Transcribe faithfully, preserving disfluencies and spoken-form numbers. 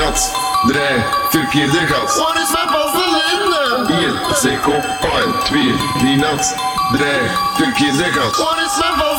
gat. Drie, verkeerde gat. Waar is mijn vaseline? Eén, zeg op, pijn. Twee, die nat. Drie, verkeerde gat. Waar is mijn vaseline?